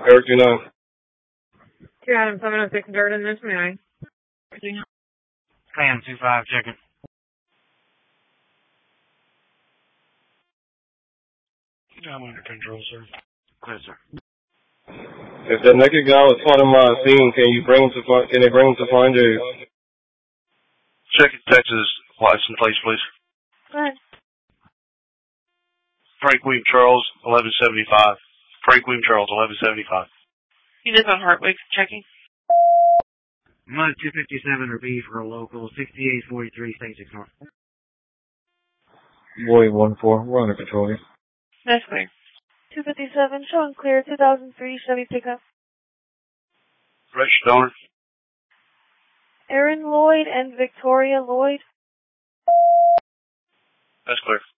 Eric, you know. Two Adam 706 Durden, this may Cam 25, checking. I'm under control, sir. Clear, sir. If that naked guy was part of my scene, can they bring him to find you? Check it, Texas license plate, please. Go ahead. Frank William Charles, 1175. Frank William Charles, 1175. You just on Hartwick checking? Mud 257 or B for a local, 6843, State 6 North. Boy 14, we're under control here. That's clear. 257, showing clear, 2003 Chevy pickup. Registered owner. Aaron Lloyd and Victoria Lloyd. That's clear.